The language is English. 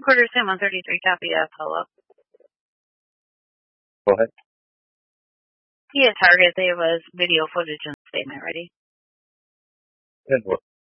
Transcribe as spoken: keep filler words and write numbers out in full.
Quarter Sam one thirty-three, copy of follow-up. Go ahead. Yeah, target, there was video footage and statement ready. And what?